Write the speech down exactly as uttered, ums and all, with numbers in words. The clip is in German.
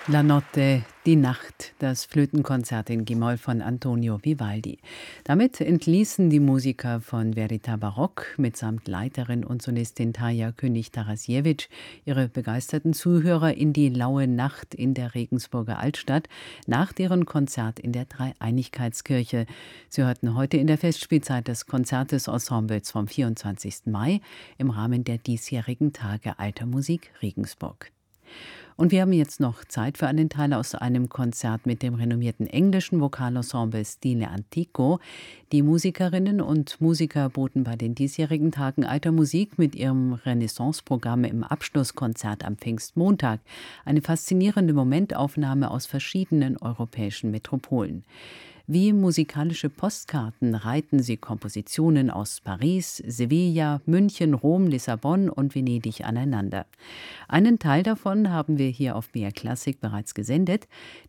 La Notte, die Nacht, das Flötenkonzert in G-Moll von Antonio Vivaldi. Damit entließen die Musiker von Verita Barock mitsamt Leiterin und Solistin Tarja König-Tarasiewicz ihre begeisterten Zuhörer in die laue Nacht in der Regensburger Altstadt nach deren Konzert in der Dreieinigkeitskirche. Sie hörten heute in der Festspielzeit des Konzert des Ensembles vom vierundzwanzigsten Mai im Rahmen der diesjährigen Tage Alter Musik Regensburg. Und wir haben jetzt noch Zeit für einen Teil aus einem Konzert mit dem renommierten englischen Vokalensemble Stile Antico. Die Musikerinnen und Musiker boten bei den diesjährigen Tagen Alter Musik mit ihrem Renaissance-Programm im Abschlusskonzert am Pfingstmontag eine faszinierende Momentaufnahme aus verschiedenen europäischen Metropolen. Wie musikalische Postkarten reihten sie Kompositionen aus Paris, Sevilla, München, Rom, Lissabon und Venedig aneinander. Einen Teil davon haben wir hier auf B R Klassik bereits gesendet.